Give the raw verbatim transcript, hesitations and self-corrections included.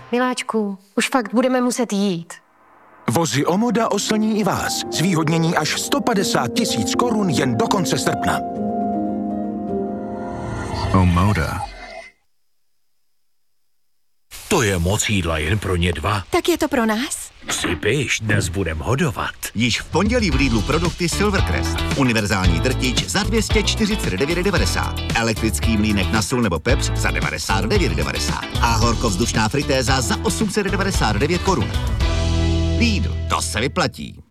Miláčku, už fakt budeme muset jít. Vozy Omoda oslní i vás. Zvýhodnění až sto padesát tisíc korun jen do konce srpna. Omoda. To je moc jídla jen pro ně dva. Tak je to pro nás? Sypiš, dnes budem hodovat. Již v pondělí v Lidlu produkty Silvercrest. Univerzální drtič za dvě stě čtyřicet devět devadesát. Elektrický mlýnek na sůl nebo pepř za devadesát devět devadesát. A horkovzdušná fritéza za osm set devadesát devět korun. Lidl, to se vyplatí.